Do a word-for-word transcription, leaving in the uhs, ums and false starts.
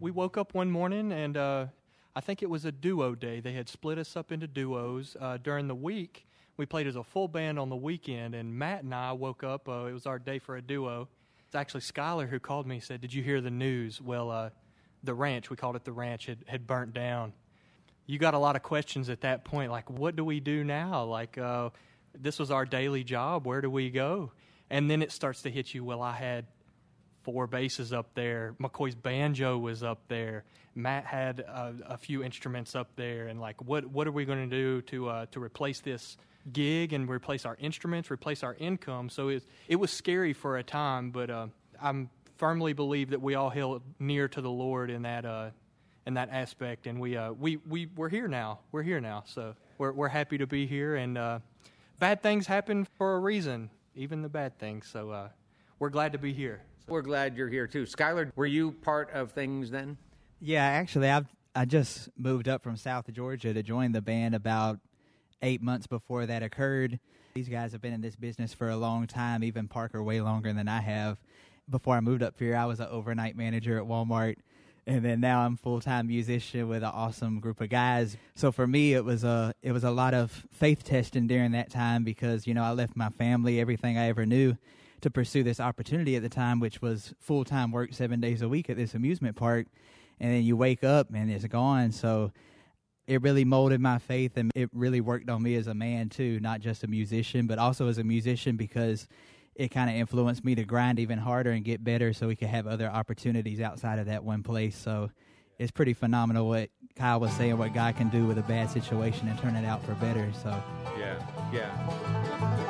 we woke up one morning, and uh, I think it was a duo day. They had split us up into duos. Uh, during the week, we played as a full band on the weekend, and Matt and I woke up. Uh, it was our day for a duo. It's actually Skylar who called me and said, "Did you hear the news?" Well, uh, the ranch, we called it the ranch, had, had burnt down. You got a lot of questions at that point, like, what do we do now? Like, uh, this was our daily job. Where do we go? And then it starts to hit you, well, I had four basses up there. McCoy's banjo was up there. Matt had a, a few instruments up there. And, like, what what are we going to do to uh, to replace this gig and replace our instruments, replace our income? So it, it was scary for a time, but uh, I firmly believe that we all held near to the Lord in that uh, in that aspect. And we, uh, we, we, we're here now. We're here now. So we're, we're happy to be here. And uh, bad things happen for a reason, even the bad things. So uh, we're glad to be here. We're glad you're here, too. Skylar, were you part of things then? Yeah, actually, I've, I just moved up from South Georgia to join the band about eight months before that occurred. These guys have been in this business for a long time, even Parker way longer than I have. Before I moved up here, I was an overnight manager at Walmart, and then now I'm a full-time musician with an awesome group of guys. So for me, it was a it was a lot of faith testing during that time because, you know, I left my family, everything I ever knew, to pursue this opportunity at the time, which was full-time work seven days a week at this amusement park. And then you wake up and it's gone. So it really molded my faith, and it really worked on me as a man too, not just a musician, but also as a musician, because it kind of influenced me to grind even harder and get better so we could have other opportunities outside of that one place. So it's pretty phenomenal what Kyle was saying, what God can do with a bad situation and turn it out for better. So yeah, yeah.